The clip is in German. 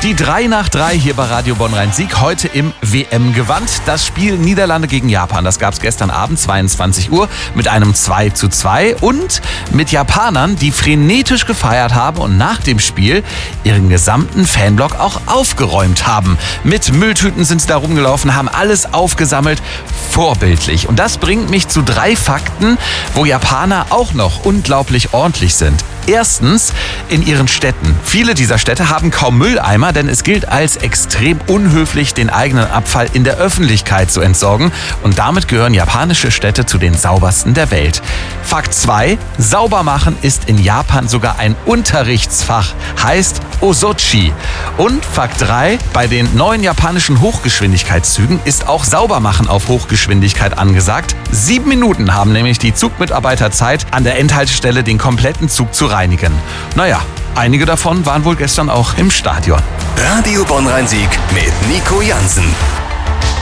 Die 3-nach-3 hier bei Radio Bonn-Rhein-Sieg, heute im WM-Gewand. Das Spiel Niederlande gegen Japan, das gab es gestern Abend, 22 Uhr, mit einem 2:2 und mit Japanern, die frenetisch gefeiert haben und nach dem Spiel ihren gesamten Fanblock auch aufgeräumt haben. Mit Mülltüten sind sie da rumgelaufen, haben alles aufgesammelt, vorbildlich. Und das bringt mich zu 3 Fakten, wo Japaner auch noch unglaublich ordentlich sind. Erstens, in ihren Städten. Viele dieser Städte haben kaum Mülleimer, denn es gilt als extrem unhöflich, den eigenen Abfall in der Öffentlichkeit zu entsorgen. Und damit gehören japanische Städte zu den saubersten der Welt. Fakt 2, Saubermachen ist in Japan sogar ein Unterrichtsfach, heißt Osochi. Und Fakt 3, bei den neuen japanischen Hochgeschwindigkeitszügen ist auch Saubermachen auf Hochgeschwindigkeit angesagt. 7 Minuten haben nämlich die Zugmitarbeiter Zeit, an der Endhaltestelle den kompletten Zug zu reinigen. Naja, einige davon waren wohl gestern auch im Stadion. Radio Bonn-Rhein-Sieg mit Nico Jansen.